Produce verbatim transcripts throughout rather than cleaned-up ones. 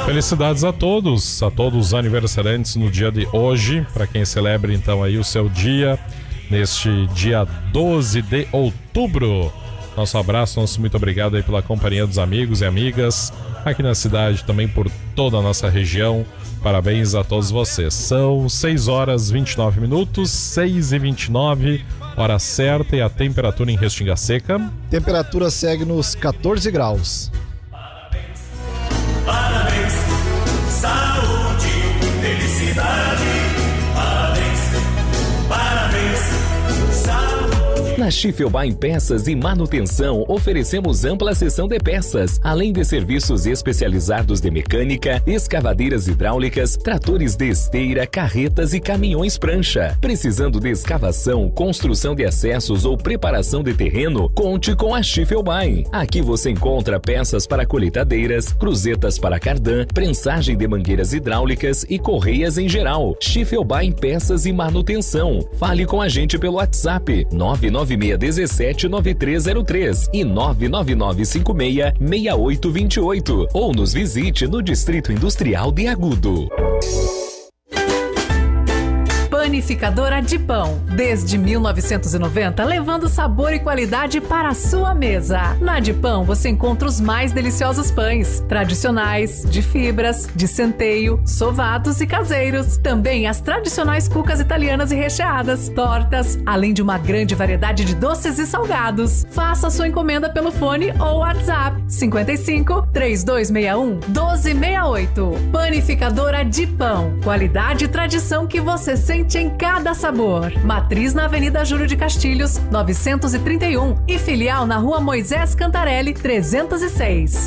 Felicidades a todos, a todos os aniversariantes no dia de hoje, para quem celebra então aí o seu dia, neste dia doze de outubro. Nosso abraço, nosso muito obrigado aí pela companhia dos amigos e amigas aqui na cidade, também por toda a nossa região. Parabéns a todos vocês. São seis horas e vinte e nove minutos, seis e vinte e nove, hora certa, e a temperatura em Restinga Seca. Temperatura segue nos catorze graus. Parabéns, saúde, felicidade. Parabéns, parabéns, saúde. Na Schiffelbein Peças e Manutenção, oferecemos ampla seção de peças, além de serviços especializados de mecânica, escavadeiras hidráulicas, tratores de esteira, carretas e caminhões prancha. Precisando de escavação, construção de acessos ou preparação de terreno, conte com a Schiffelbein. Aqui você encontra peças para colheitadeiras, cruzetas para cardan, prensagem de mangueiras hidráulicas e correias em geral. Schiffelbein Peças e Manutenção. Fale com a gente pelo WhatsApp nove nove seis um sete nove três zero três e nove nove nove cinco seis seis oito dois oito ou nos visite no Distrito Industrial de Agudo. Panificadora de Pão, desde mil novecentos e noventa, levando sabor e qualidade para a sua mesa. Na de Pão você encontra os mais deliciosos pães, tradicionais, de fibras, de centeio, sovados e caseiros. Também as tradicionais cucas italianas e recheadas, tortas, além de uma grande variedade de doces e salgados. Faça sua encomenda pelo fone ou WhatsApp cinquenta e cinco, três dois seis um, um dois seis oito. Panificadora de Pão, qualidade e tradição que você sente em cada sabor. Matriz na Avenida Júlio de Castilhos, novecentos e trinta e um e filial na Rua Moisés Cantarelli, trezentos e seis.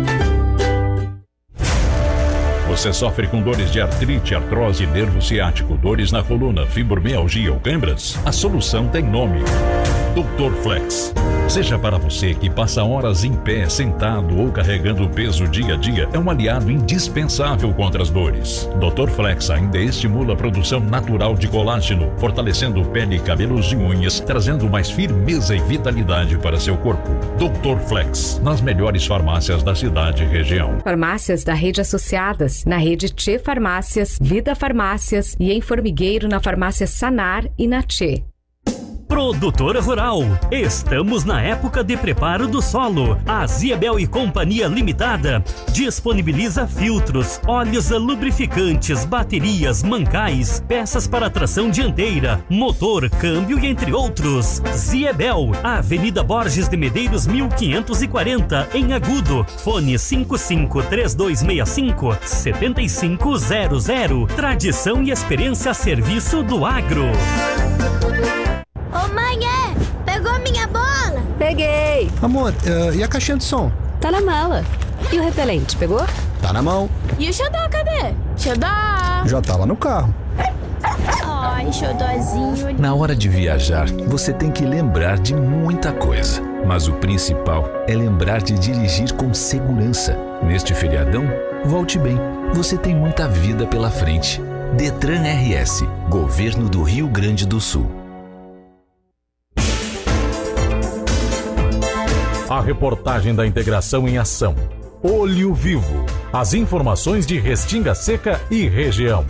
Você sofre com dores de artrite, artrose, nervo ciático, dores na coluna, fibromialgia ou câimbras? A solução tem nome: doutor Flex. Seja para você que passa horas em pé, sentado ou carregando peso dia a dia, é um aliado indispensável contra as dores. doutor Flex ainda estimula a produção natural de colágeno, fortalecendo pele, cabelos e unhas, trazendo mais firmeza e vitalidade para seu corpo. doutor Flex, nas melhores farmácias da cidade e região. Farmácias da rede associadas, na rede Tchê Farmácias, Vida Farmácias e em Formigueiro na farmácia Sanar e na Tchê. Produtora Rural, estamos na época de preparo do solo. A Ziebel e Companhia Limitada disponibiliza filtros, óleos lubrificantes, baterias, mancais, peças para tração dianteira, motor, câmbio e entre outros. Ziebel, Avenida Borges de Medeiros mil quinhentos e quarenta, em Agudo. Fone cinco cinco três dois seis cinco sete cinco zero zero. Tradição e experiência a serviço do agro. Ô mãe, é? Pegou minha bola? Peguei. Amor, uh, e a caixinha de som? Tá na mala. E o repelente, pegou? Tá na mão. E o xodó, cadê? Xodó! Já tá lá no carro. Ai, xodózinho. Na hora de viajar, você tem que lembrar de muita coisa. Mas o principal é lembrar de dirigir com segurança. Neste feriadão, volte bem. Você tem muita vida pela frente. Detran R S, Governo do Rio Grande do Sul. A reportagem da integração em ação. Olho Vivo. As informações de Restinga Seca e região.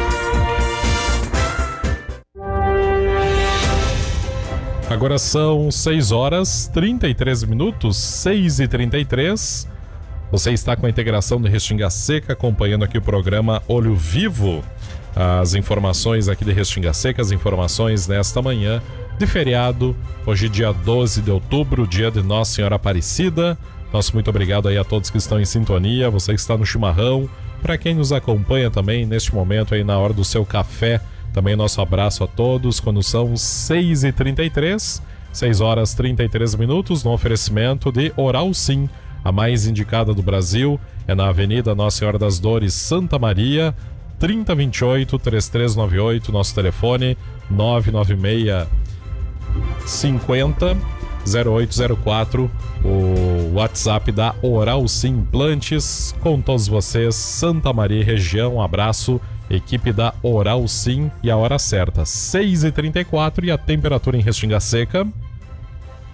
Agora são seis horas e trinta e três minutos, seis e trinta e três. Você está com a integração de Restinga Seca, acompanhando aqui o programa Olho Vivo. As informações aqui de Restinga Seca, as informações nesta manhã de feriado, hoje dia doze de outubro, dia de Nossa Senhora Aparecida. Nosso muito obrigado aí a todos que estão em sintonia, você que está no chimarrão, para quem nos acompanha também neste momento aí na hora do seu café, também nosso abraço a todos, quando são seis e trinta e três, seis horas e trinta e três minutos, no oferecimento de Oral Sim, a mais indicada do Brasil, é na Avenida Nossa Senhora das Dores, Santa Maria, trinta vinte e oito, trinta e três noventa e oito, nosso telefone nove nove seis cinquenta zero oito zero quatro, o WhatsApp da Oral Sim Implantes, com todos vocês, Santa Maria e região, um abraço, equipe da Oral Sim, e a hora certa, seis e trinta e quatro, e a temperatura em Restinga Seca.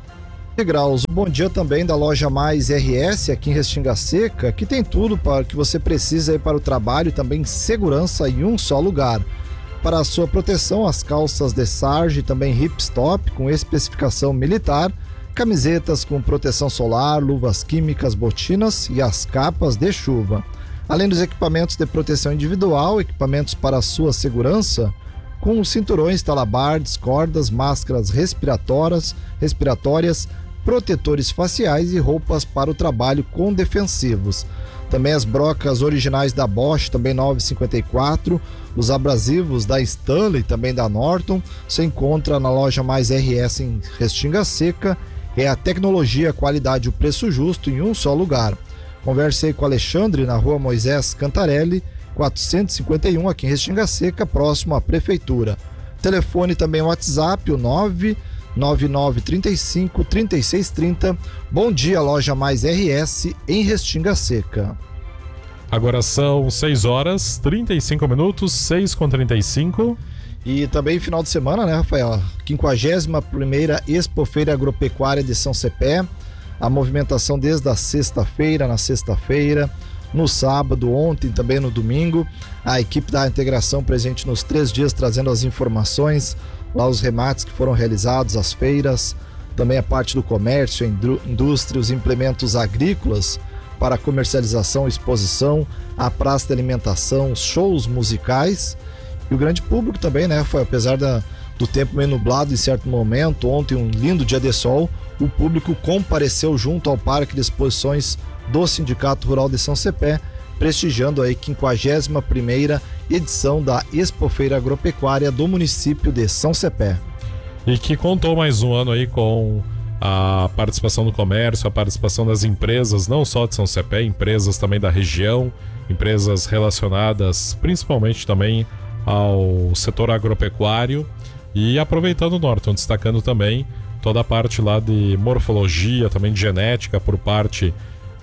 graus. Bom dia também da Loja Mais R S aqui em Restinga Seca, que tem tudo para que você precisa ir para o trabalho e também segurança em um só lugar. Para a sua proteção, as calças de sarge e também hipstop com especificação militar, camisetas com proteção solar, luvas químicas, botinas e as capas de chuva. Além dos equipamentos de proteção individual, equipamentos para a sua segurança, com cinturões, talabardes, cordas, máscaras respiratórias, respiratórias, protetores faciais e roupas para o trabalho com defensivos. Também as brocas originais da Bosch, também nove cinquenta e quatro, os abrasivos da Stanley, também da Norton, se encontra na Loja Mais R S em Restinga Seca. É a tecnologia, a qualidade e o preço justo em um só lugar. Conversei com o Alexandre na rua Moisés Cantarelli, quatrocentos e cinquenta e um, aqui em Restinga Seca, próximo à Prefeitura. Telefone também o WhatsApp, o nove nove nove três cinco, três seis três zero. Bom dia, Loja Mais R S em Restinga Seca. Agora são seis horas, trinta e cinco minutos, seis com trinta e cinco. E também final de semana, né, Rafael? quinquagésima primeira Expo Feira Agropecuária de São Cepé. A movimentação desde a sexta-feira, na sexta-feira, no sábado, ontem, também no domingo. A equipe da integração presente nos três dias, trazendo as informações, lá os remates que foram realizados, as feiras, também a parte do comércio, a indústria, os implementos agrícolas para comercialização, exposição, a praça de alimentação, shows musicais e o grande público também, né? Foi, apesar da, do tempo meio nublado em certo momento, ontem um lindo dia de sol, o público compareceu junto ao Parque de Exposições do Sindicato Rural de São Cepé, prestigiando a quinquagésima primeira edição da Expo Feira Agropecuária do município de São Cepé. E que contou mais um ano aí com a participação do comércio, a participação das empresas, não só de São Cepé, empresas também da região, empresas relacionadas principalmente também ao setor agropecuário. E aproveitando o Norton, destacando também toda a parte lá de morfologia, também de genética por parte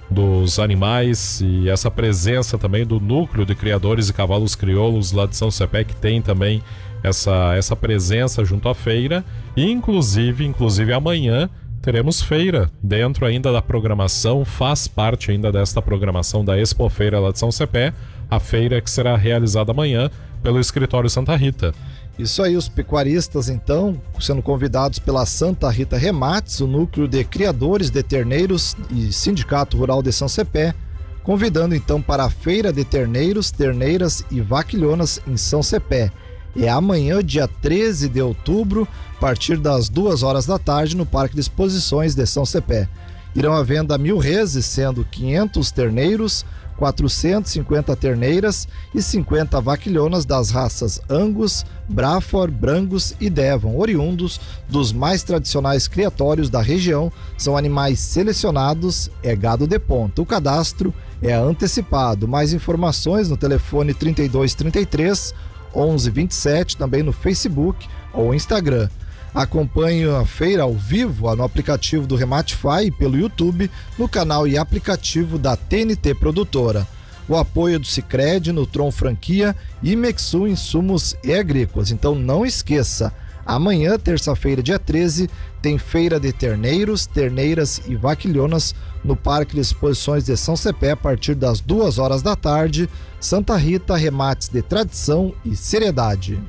dos animais e essa presença também do núcleo de criadores de cavalos crioulos lá de São Cepé, que tem também essa, essa presença junto à feira. E inclusive, inclusive amanhã teremos feira dentro ainda da programação, faz parte ainda desta programação da Expo Feira lá de São Cepé, a feira que será realizada amanhã pelo Escritório Santa Rita. Isso aí, os pecuaristas então sendo convidados pela Santa Rita Remates, o núcleo de criadores de terneiros e Sindicato Rural de São Cepé, convidando então para a feira de terneiros, terneiras e vaquilhonas em São Cepé. É amanhã, dia treze de outubro, a partir das duas horas da tarde, no Parque de Exposições de São Cepé. Irão à venda mil reses, sendo quinhentos terneiros, quatrocentas e cinquenta terneiras e cinquenta vaquilhonas das raças Angus, Braford, Brangus e Devon, oriundos dos mais tradicionais criatórios da região. São animais selecionados, é gado de ponta. O cadastro é antecipado. Mais informações no telefone trinta e dois, trinta e três, onze, vinte e sete, também no Facebook ou Instagram. Acompanhe a feira ao vivo no aplicativo do Rematify e pelo YouTube, no canal e aplicativo da T N T Produtora. O apoio do Sicredi, Nutron Franquia e Mexu Insumos e Agrícolas. Então não esqueça, amanhã, terça-feira, dia treze, tem feira de terneiros, terneiras e vaquilhonas no Parque de Exposições de São Cepé, a partir das duas horas da tarde. Santa Rita, remates de tradição e seriedade.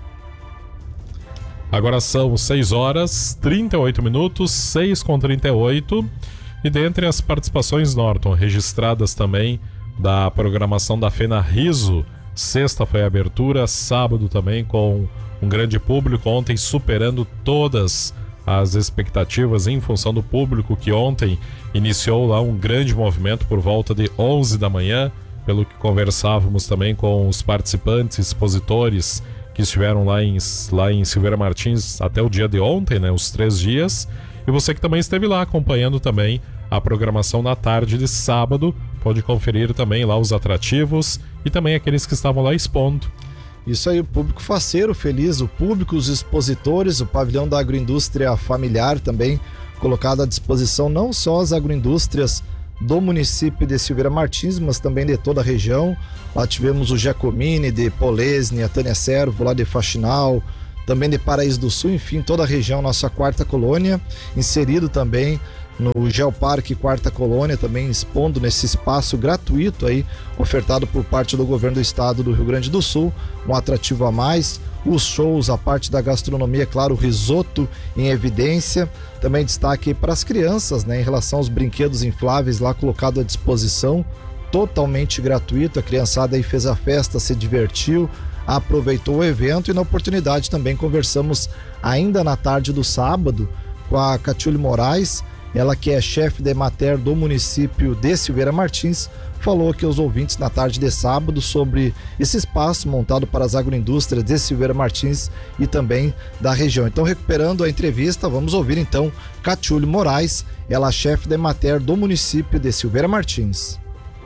Agora são seis horas, trinta e oito minutos, seis com trinta e oito. E dentre as participações, Norton, registradas também da programação da Fena Riso, sexta foi a abertura, sábado também com um grande público, ontem superando todas as expectativas em função do público, que ontem iniciou lá um grande movimento por volta de onze da manhã, pelo que conversávamos também com os participantes, expositores que estiveram lá em, lá em Silveira Martins até o dia de ontem, né, os três dias. E você que também esteve lá acompanhando também a programação na tarde de sábado, pode conferir também lá os atrativos e também aqueles que estavam lá expondo. Isso aí, o público faceiro, feliz, o público, os expositores, o pavilhão da agroindústria familiar também colocado à disposição, não só as agroindústrias do município de Silveira Martins, mas também de toda a região. Lá tivemos o Giacomini de Polesne, a Tânia Servo lá de Faxinal, também de Paraíso do Sul, enfim, toda a região, nossa quarta colônia, inserido também no Geoparque Quarta Colônia, também expondo nesse espaço gratuito aí, ofertado por parte do governo do estado do Rio Grande do Sul, um atrativo a mais, os shows, a parte da gastronomia, claro, o risoto em evidência, também destaque para as crianças, né, em relação aos brinquedos infláveis lá colocado à disposição, totalmente gratuito, a criançada aí fez a festa, se divertiu, aproveitou o evento e na oportunidade também conversamos ainda na tarde do sábado com a Catiúlio Moraes, ela que é chefe da Emater do município de Silveira Martins, falou aqui aos ouvintes na tarde de sábado sobre esse espaço montado para as agroindústrias de Silveira Martins e também da região. Então, recuperando a entrevista, vamos ouvir então Catiúlio Moraes, ela é chefe da Emater do município de Silveira Martins.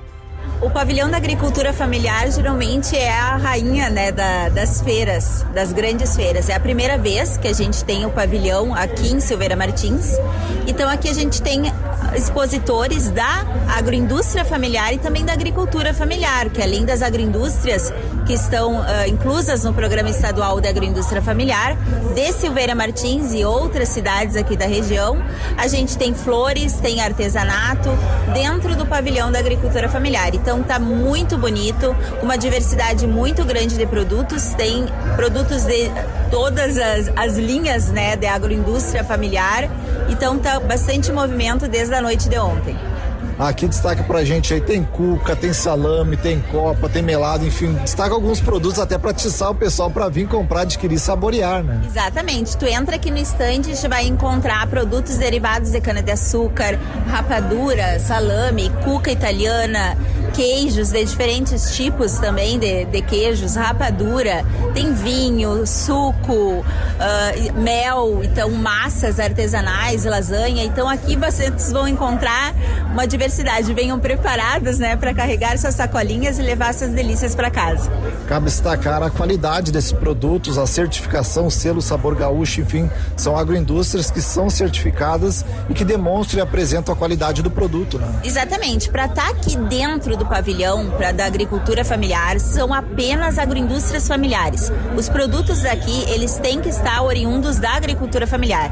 O pavilhão da agricultura familiar geralmente é a rainha, né, da, das feiras, das grandes feiras. É a primeira vez que a gente tem o pavilhão aqui em Silveira Martins. Então aqui a gente tem expositores da agroindústria familiar e também da agricultura familiar, que além das agroindústrias que estão uh, inclusas no Programa Estadual da Agroindústria Familiar, de Silveira Martins e outras cidades aqui da região, a gente tem flores, tem artesanato dentro do pavilhão da agricultura familiar. Então tá muito bonito, uma diversidade muito grande de produtos, tem produtos de todas as, as linhas, né, de agroindústria familiar, então tá bastante movimento desde a noite de ontem. Aqui destaca pra gente aí, tem cuca, tem salame, tem copa, tem melado, enfim, destaca alguns produtos até pra atiçar o pessoal pra vir comprar, adquirir e saborear, né? Exatamente, tu entra aqui no estande e você vai encontrar produtos derivados de cana-de-açúcar, rapadura, salame, cuca italiana, queijos de diferentes tipos também de, de queijos, rapadura, tem vinho, suco, uh, mel, então massas artesanais, lasanha, então aqui vocês vão encontrar uma diversidade. Venham preparados, né, para carregar suas sacolinhas e levar suas delícias para casa. Cabe destacar a qualidade desses produtos, a certificação, o selo Sabor Gaúcho, enfim, são agroindústrias que são certificadas e que demonstram e apresentam a qualidade do produto, né? Exatamente, para estar aqui dentro do pavilhão pra, da agricultura familiar, são apenas agroindústrias familiares. Os produtos daqui, eles têm que estar oriundos da agricultura familiar.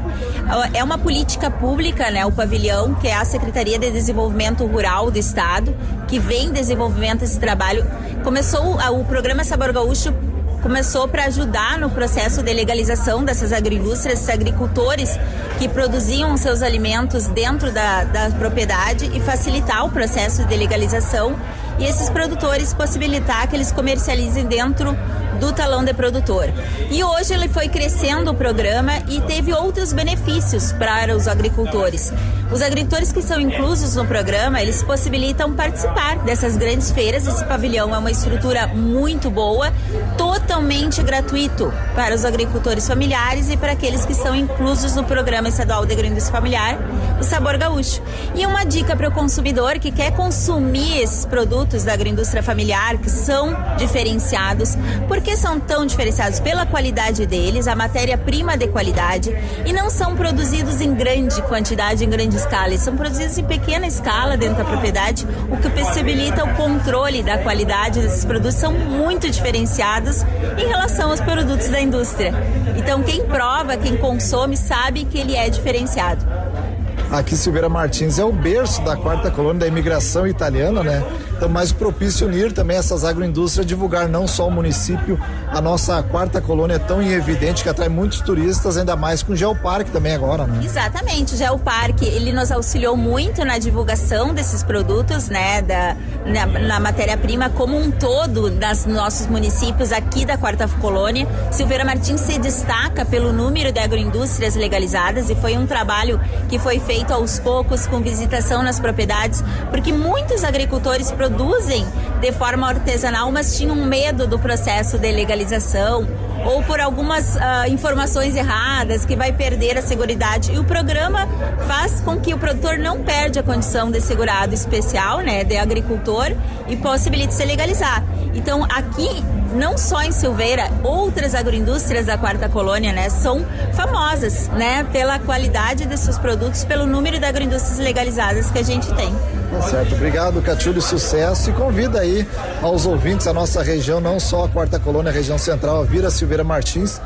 É uma política pública, né, o pavilhão, que é a Secretaria de Desenvolvimento Rural do Estado, que vem desenvolvendo esse trabalho. Começou o programa Sabor Gaúcho, começou para ajudar no processo de legalização dessas agroindústrias, esses agricultores que produziam seus alimentos dentro da, da propriedade e facilitar o processo de legalização e esses produtores possibilitar que eles comercializem dentro do talão de produtor. E hoje ele foi crescendo o programa e teve outros benefícios para os agricultores. Os agricultores que são inclusos no programa, eles possibilitam participar dessas grandes feiras. Esse pavilhão é uma estrutura muito boa, totalmente gratuito para os agricultores familiares e para aqueles que são inclusos no Programa Estadual de Agroindústria Familiar, o Sabor Gaúcho. E uma dica para o consumidor que quer consumir esses produtos da agroindústria familiar, que são diferenciados. Por que são tão diferenciados? Pela qualidade deles, a matéria-prima de qualidade, e não são produzidos em grande quantidade, em grande escala. Eles são produzidos em pequena escala dentro da propriedade, o que possibilita o controle da qualidade desses produtos. São muito diferenciados em relação aos produtos da indústria. Então quem prova, quem consome, sabe que ele é diferenciado. Aqui Silveira Martins é o berço da quarta colônia da imigração italiana, né? Então mais propício unir também essas agroindústrias, divulgar não só o município, a nossa quarta colônia é tão evidente que atrai muitos turistas, ainda mais com o Geoparque também agora, né? Exatamente, o Geoparque, ele nos auxiliou muito na divulgação desses produtos, né? Da, na, na matéria-prima como um todo das nossos municípios aqui da quarta colônia. Silveira Martins se destaca pelo número de agroindústrias legalizadas e foi um trabalho que foi feito aos poucos, com visitação nas propriedades, porque muitos agricultores produzem de forma artesanal, mas tinham medo do processo de legalização ou por algumas uh, informações erradas que vai perder a seguridade. E o programa faz com que o produtor não perca a condição de segurado especial, né, de agricultor, e possibilite se legalizar. Então aqui, não só em Silveira, outras agroindústrias da quarta colônia, né, são famosas, né, pela qualidade de seus produtos, pelo número de agroindústrias legalizadas que a gente tem. Tá certo, obrigado, Catiúlio, sucesso, e convida aí aos ouvintes a nossa região, não só a quarta colônia, a região central, a vir a Silveira Martins.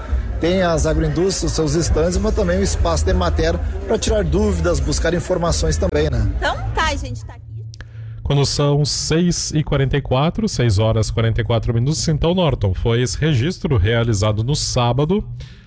tem as agroindústrias, seus estandes, mas também o espaço de matéria para tirar dúvidas, buscar informações também, né? Então tá, a gente tá aqui. Quando são seis e quarenta e quatro, seis horas e quarenta e quatro minutos, então, Norton, foi esse registro realizado no sábado.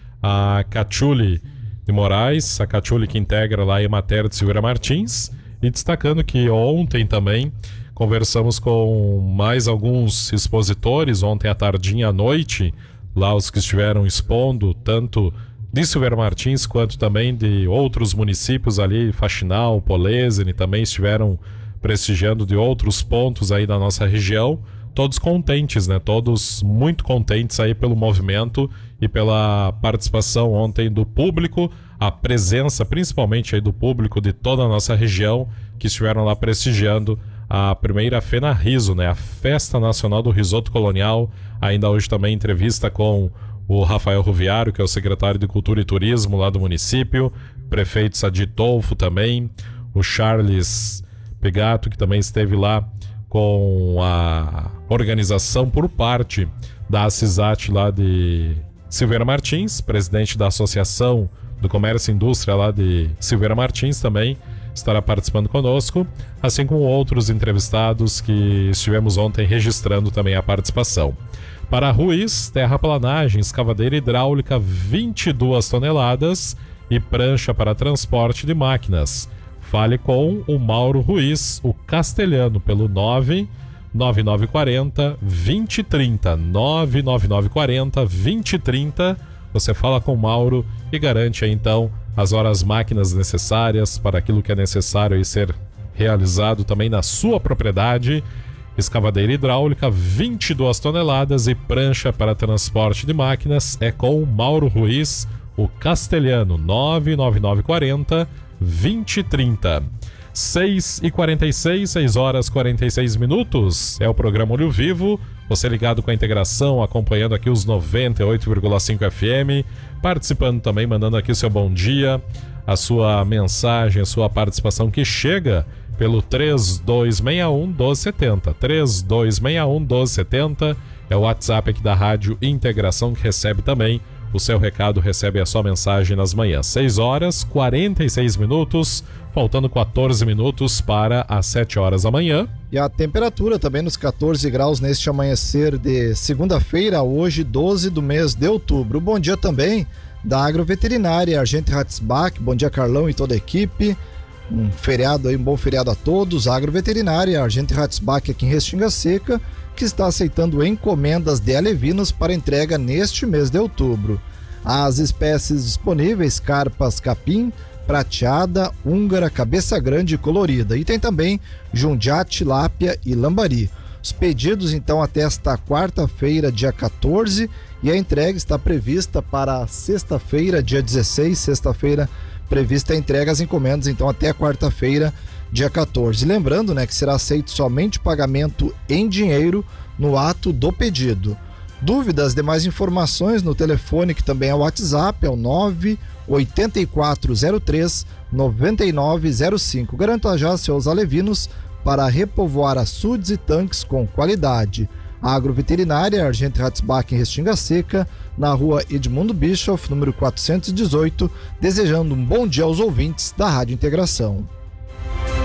A Cachuli de Moraes, a Cachuli que integra lá a Emater de Silveira Martins, e destacando que ontem também conversamos com mais alguns expositores, ontem à tardinha à noite, lá os que estiveram expondo, tanto de Silveira Martins quanto também de outros municípios ali, Faxinal, Polesine, também estiveram prestigiando de outros pontos aí da nossa região, todos contentes, né? Todos muito contentes aí pelo movimento e pela participação ontem do público, a presença principalmente aí do público de toda a nossa região que estiveram lá prestigiando a primeira Fena Riso, né? A Festa Nacional do Risoto Colonial. Ainda hoje também entrevista com o Rafael Ruviário, que é o secretário de Cultura e Turismo lá do município, prefeito Sadi Tolfo também, o Charles Pegato, que também esteve lá com a organização por parte da CISAT lá de Silveira Martins, presidente da Associação do Comércio e Indústria lá de Silveira Martins também estará participando conosco, assim como outros entrevistados que estivemos ontem registrando também a participação. Para Ruiz, terraplanagem, escavadeira hidráulica vinte e duas toneladas e prancha para transporte de máquinas. Fale com o Mauro Ruiz, o castelhano, pelo nove nove nove quatro zero, dois zero três zero, nove nove nove quatro zero, dois zero três zero. Você fala com o Mauro e garante aí, então, as horas máquinas necessárias para aquilo que é necessário aí ser realizado também na sua propriedade. Escavadeira hidráulica, vinte e duas toneladas e prancha para transporte de máquinas é com o Mauro Ruiz, o castelhano, nove nove nove quatro zero, dois zero três zero. seis e quarenta e seis, seis horas e quarenta e seis minutos. É o programa Olho Vivo. Você ligado com a integração, acompanhando aqui os noventa e oito vírgula cinco F M, participando também, mandando aqui o seu bom dia, a sua mensagem, a sua participação que chega pelo três dois seis um, doze setenta. três dois seis um, doze setenta é o WhatsApp aqui da Rádio Integração, que recebe também o seu recado, recebe a sua mensagem nas manhãs. seis horas e quarenta e seis minutos, faltando quatorze minutos para as sete horas da manhã. E a temperatura também nos catorze graus neste amanhecer de segunda-feira, hoje doze do mês de outubro. Bom dia também da Agroveterinária Argente Ratzbach, bom dia Carlão e toda a equipe. Um feriado aí, um bom feriado a todos. A Agroveterinária Argente Ratzbach aqui em Restinga Seca, que está aceitando encomendas de alevinos para entrega neste mês de outubro. As espécies disponíveis: carpas capim, prateada, húngara, cabeça grande e colorida. E tem também jundiá, tilápia e lambari. Os pedidos então até esta quarta-feira, dia quatorze, e a entrega está prevista para sexta-feira, dia dezesseis, sexta-feira prevista a entrega, as encomendas então até quarta-feira, dia quatorze. Lembrando, né, que será aceito somente pagamento em dinheiro no ato do pedido. Dúvidas, demais informações no telefone, que também é o WhatsApp, é o nove oito quatro zero três nove nove zero cinco. Garanta já seus alevinos para repovoar açudes e tanques com qualidade. A Agroveterinária Argente Ratzbach em Restinga Seca, na rua Edmundo Bischoff, número quatrocentos e dezoito, desejando um bom dia aos ouvintes da Rádio Integração.